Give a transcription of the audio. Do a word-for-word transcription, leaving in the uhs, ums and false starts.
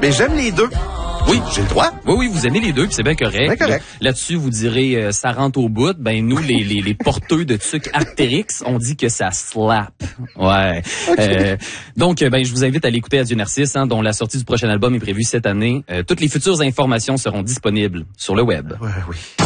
Mais j'aime les deux. Oui, j'ai le droit. Oui, oui, vous aimez les deux, puis c'est bien correct. Bien correct. Là-dessus, vous direz, euh, ça rentre au bout. Ben, nous, les, les, les porteux de trucs Arc'teryx, on dit que ça slap. Ouais. Okay. Euh, donc, ben, je vous invite à l'écouter Adieu Narcisse, hein, dont la sortie du prochain album est prévue cette année. Euh, toutes les futures informations seront disponibles sur le web. Ouais, oui.